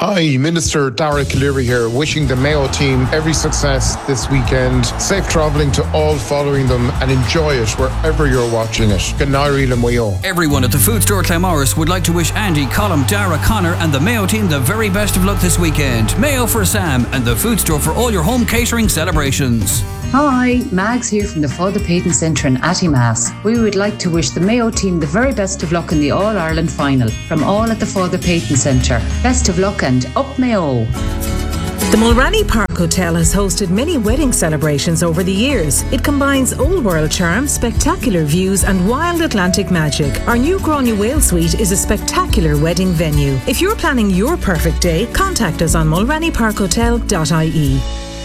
Hi, Minister Dara Cleary here, wishing the Mayo team every success this weekend. Safe travelling to all following them and enjoy it wherever you're watching it. Canary Mayo. Everyone at the Food Store Claremorris would like to wish Andy, Colm, Dara, Connor and the Mayo team the very best of luck this weekend. Mayo for Sam and the Food Store for all your home catering celebrations. Hi, Mags here from the Father Peyton Centre in Attymass. We would like to wish the Mayo team the very best of luck in the All-Ireland final from all at the Father Peyton Centre. Best of luck and up Mayo! The Mulranny Park Hotel has hosted many wedding celebrations over the years. It combines old world charm, spectacular views and wild Atlantic magic. Our new Grania Whale Suite is a spectacular wedding venue. If you're planning your perfect day, contact us on mulrannyparkhotel.ie.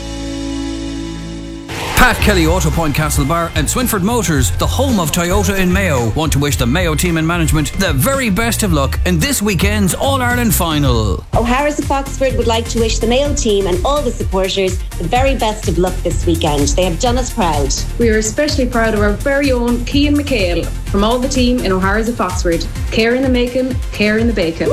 Pat Kelly Auto Point Castlebar and Swinford Motors, the home of Toyota in Mayo, want to wish the Mayo team and management the very best of luck in this weekend's All-Ireland final. O'Hara's of Foxford would like to wish the Mayo team and all the supporters the very best of luck this weekend. They have done us proud. We are especially proud of our very own Cian McHale from all the team in O'Hara's of Foxford. Care in the making, care in the bacon.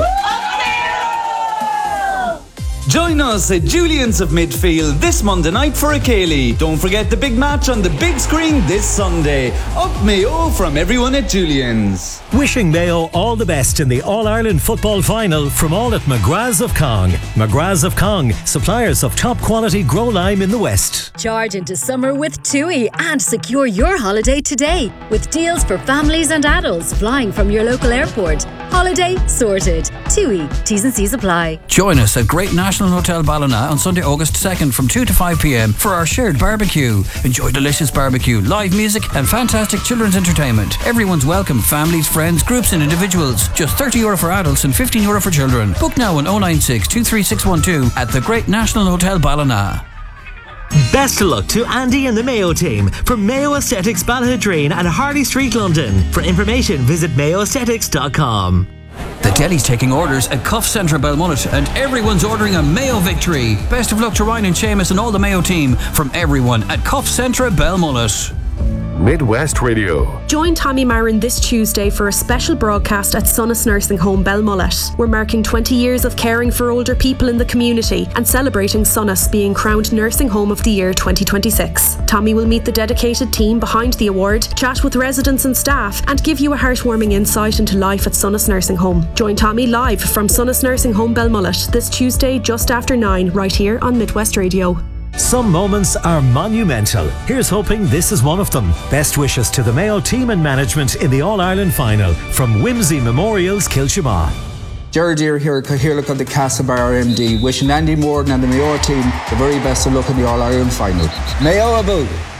Join us at Julian's of Midfield this Monday night for a Ceilidh. Don't forget the big match on the big screen this Sunday. Up Mayo from everyone at Julian's. Wishing Mayo all the best in the All-Ireland football final from all at McGrath's of Cong. McGrath's of Cong, suppliers of top quality grow lime in the West. Charge into summer with TUI and secure your holiday today with deals for families and adults flying from your local airport. Holiday sorted. TUI. T's and C's apply. Join us at Great National Hotel Ballina on Sunday, August 2nd from 2 to 5 p.m. for our shared barbecue. Enjoy delicious barbecue, live music and fantastic children's entertainment. Everyone's welcome. Families, friends, groups and individuals. Just €30 for adults and €15 for children. Book now on 096 23612 at the Great National Hotel Ballina. Best of luck to Andy and the Mayo team from Mayo Aesthetics Balladreen and Harley Street, London. For information, visit mayoaesthetics.com. The deli's taking orders at Cuff Centre Belmullet and everyone's ordering a Mayo victory. Best of luck to Ryan and Seamus and all the Mayo team from everyone at Cuff Centre Belmullet. Midwest Radio. Join Tommy Marin this Tuesday for a special broadcast at Sonas Nursing Home Belmullet. We're marking 20 years of caring for older people in the community and celebrating Sonas being crowned Nursing Home of the Year 2026. Tommy will meet the dedicated team behind the award, chat with residents and staff and give you a heartwarming insight into life at Sonas Nursing Home. Join Tommy live from Sonas Nursing Home Belmullet this Tuesday just after 9 right here on Midwest Radio. Some moments are monumental. Here's hoping this is one of them. Best wishes to the Mayo team and management in the All-Ireland final from Whimsy Memorials, Kilshaw. Gerard here, Cathaoirleach of the Castlebar MD, wishing Andy Morden and the Mayo team the very best of luck in the All-Ireland final. Mayo about!